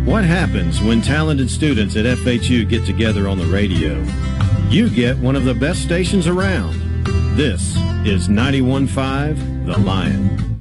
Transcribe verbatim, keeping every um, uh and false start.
What happens when talented students at F H U get together on the radio? You get one of the best stations around. This is ninety-one point five The Lion.